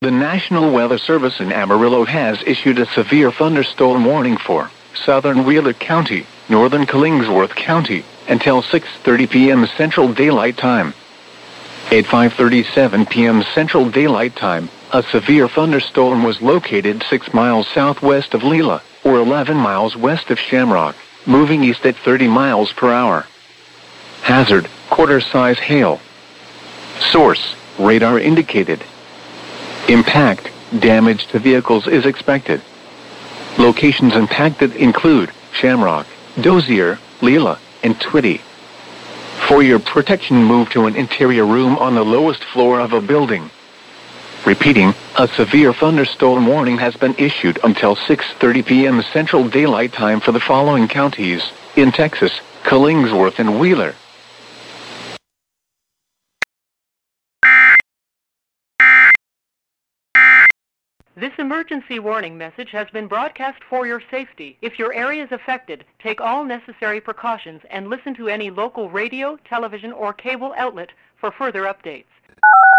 The National Weather Service in Amarillo has issued a severe thunderstorm warning for southern Wheeler County, northern Killingsworth County, until 6:30 p.m. Central Daylight Time. At 5:37 p.m. Central Daylight Time, a severe thunderstorm was located 6 miles southwest of Leela, or 11 miles west of Shamrock, moving east at 30 miles per hour. Hazard, quarter-size hail. Source, radar indicated. Impact, damage to vehicles is expected. Locations impacted include Shamrock, Dozier, Leela, and Twitty. For your protection, move to an interior room on the lowest floor of a building. Repeating, a severe thunderstorm warning has been issued until 6:30 p.m. Central Daylight Time for the following counties in Texas: Killingsworth and Wheeler. This emergency warning message has been broadcast for your safety. If your area is affected, take all necessary precautions and listen to any local radio, television, or cable outlet for further updates.